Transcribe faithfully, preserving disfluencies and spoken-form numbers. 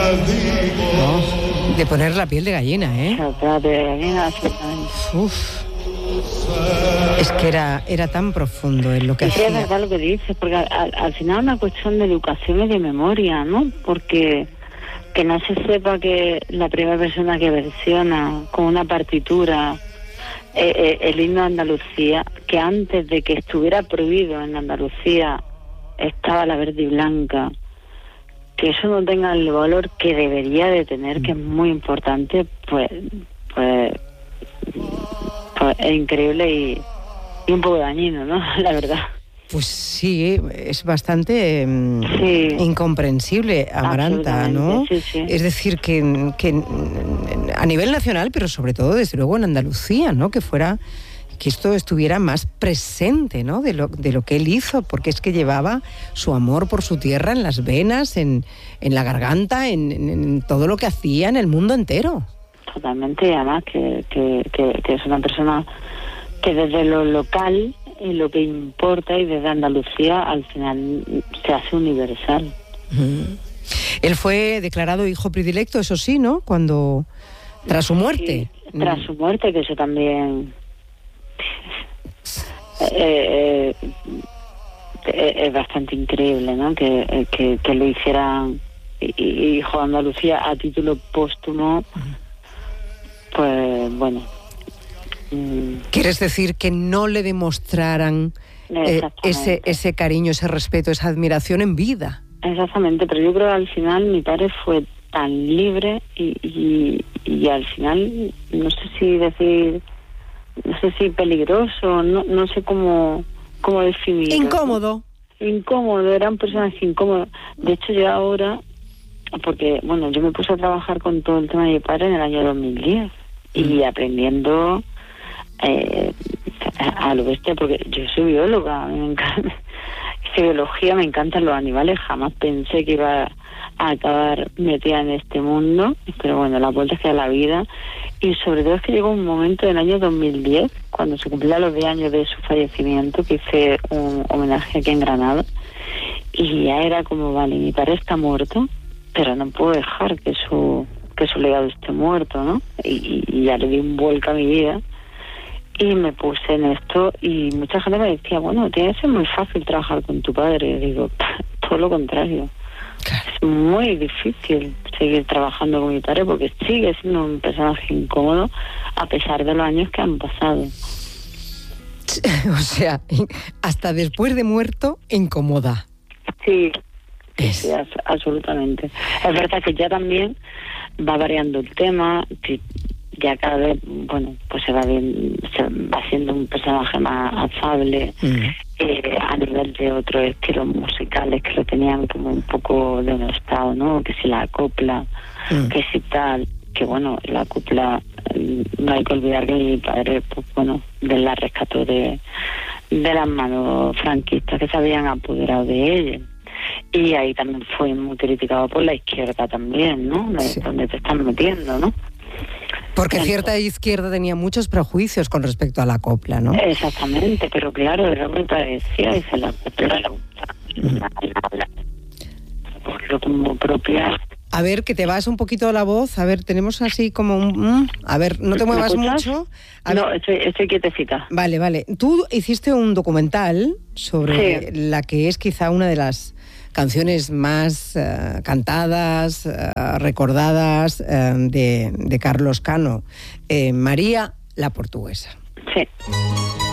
Oh, de poner la piel de gallina, ¿eh? La piel de gallina, absolutamente. Uf. Es que era, era tan profundo en lo que y hacía. Sí, es verdad lo que dices, porque al, al final es una cuestión de educación y de memoria, ¿no? Porque que no se sepa que la primera persona que versiona con una partitura eh, eh, el himno de Andalucía, que antes de que estuviera prohibido en Andalucía estaba la verde y blanca, que eso no tenga el valor que debería de tener, que es muy importante, pues pues, pues es increíble y, y un poco dañino, ¿no? La verdad. Pues sí, es bastante um, sí. incomprensible, Amaranta, ¿no? Sí, sí. Es decir, que, que a nivel nacional, pero sobre todo, desde luego, en Andalucía, ¿no? Que fuera, que esto estuviera más presente, ¿no? De lo, de lo que él hizo, porque es que llevaba su amor por su tierra en las venas, en, en la garganta, en, en, en todo lo que hacía en el mundo entero. Totalmente, y además que, que, que, que es una persona que desde lo local y lo que importa y desde Andalucía al final se hace universal. Mm. Él fue declarado hijo predilecto, eso sí, ¿no? Cuando tras su muerte. Sí, tras su muerte, que eso también eh, eh, es bastante increíble, ¿no? Que, que, que lo hicieran hijo de Andalucía a título póstumo, pues bueno. ¿Quieres decir que no le demostraran eh, ese, ese cariño, ese respeto, esa admiración en vida? Exactamente, pero yo creo que al final mi padre fue tan libre y, y, y al final, no sé si decir, no sé si peligroso, no, no sé cómo, cómo definirlo. Incómodo. ¿No? Incómodo, eran personas incómodas. De hecho, yo ahora, porque, bueno, yo me puse a trabajar con todo el tema de mi padre en el año dos mil diez mm. y aprendiendo eh, a, a lo bestia, porque yo soy bióloga, me encanta, biología, me encantan los animales, jamás pensé que iba a acabar metida en este mundo, pero bueno, la vuelta es que da la vida, y sobre todo es que llegó un momento en el año dos mil diez, cuando se cumplían los diez años de su fallecimiento, que hice un homenaje aquí en Granada, y ya era como, vale, mi padre está muerto, pero no puedo dejar que su que su legado esté muerto, ¿no? Y, y ya le di un vuelco a mi vida, y me puse en esto, y mucha gente me decía, bueno, tiene que ser muy fácil trabajar con tu padre. Y digo, todo lo contrario. Claro. Es muy difícil seguir trabajando con mi padre porque sigue siendo un personaje incómodo a pesar de los años que han pasado. O sea, hasta después de muerto, incomoda. Sí, es. sí, absolutamente. Es verdad que ya también va variando el tema, que ya cada vez, bueno, pues se va bien, se va siendo un personaje más afable, mm. eh, a nivel de otros estilos musicales que lo tenían como un poco denostado, ¿no? Que si la copla, mm. que si tal, que bueno, la copla, no hay que olvidar que mi padre, pues bueno, de la rescató de, de las manos franquistas que se habían apoderado de ella. Y ahí también fue muy criticado por la izquierda también, ¿no? Sí. Donde te están metiendo, ¿no? Porque Entonces, cierta izquierda tenía muchos prejuicios con respecto a la copla, ¿no? Exactamente, pero claro, era muy parecida y se la cogió como propia. A ver, que te vas un poquito la voz. A ver, tenemos así como un... A ver, no te muevas mucho. A no, ver. estoy, estoy quietecita. Vale, vale. Tú hiciste un documental sobre sí. la que es quizá una de las canciones más uh, cantadas, uh, recordadas uh, de, de Carlos Cano, eh, María la Portuguesa. Sí.